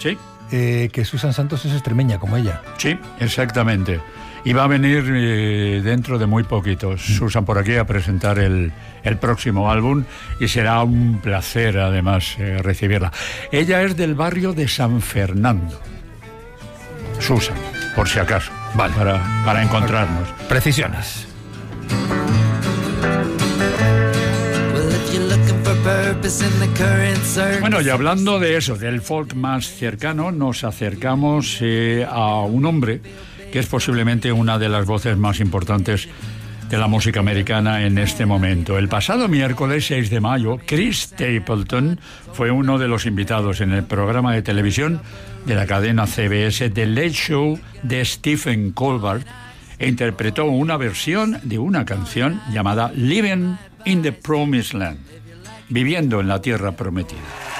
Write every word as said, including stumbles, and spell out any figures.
Sí. Eh, que Susan Santos es extremeña, como ella. Sí, exactamente. Y va a venir eh, dentro de muy poquito Susan por aquí a presentar el, el próximo álbum y será un placer además eh, recibirla. Ella es del barrio de San Fernando. Susan, por si acaso, vale. para, para encontrarnos. Precisiones. Bueno, y hablando de eso, del folk más cercano, nos acercamos eh, a un hombre que es posiblemente una de las voces más importantes de la música americana en este momento. El pasado miércoles seis de mayo, Chris Stapleton fue uno de los invitados en el programa de televisión de la cadena C B S The Late Show de Stephen Colbert e interpretó una versión de una canción llamada Living in the Promised Land, viviendo en la tierra prometida.